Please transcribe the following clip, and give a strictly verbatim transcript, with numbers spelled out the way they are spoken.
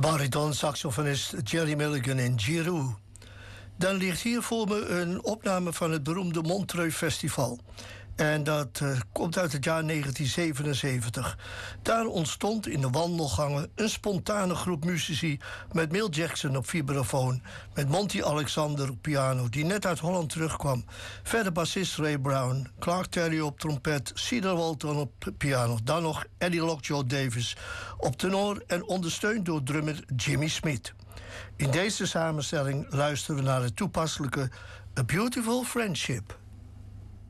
Bariton-saxofonist Jerry Mulligan in Giroux. Dan ligt hier voor me een opname van het beroemde Montreux Festival. En dat uh, komt uit het jaar negentien zevenenzeventig. Daar ontstond in de wandelgangen een spontane groep muzici met Milt Jackson op vibrafoon, met Monty Alexander op piano, die net uit Holland terugkwam. Verder bassist Ray Brown, Clark Terry op trompet, Cedar Walton op piano. Dan nog Eddie Lockjaw Davis op tenor en ondersteund door drummer Jimmy Smith. In deze samenstelling luisteren we naar het toepasselijke A Beautiful Friendship.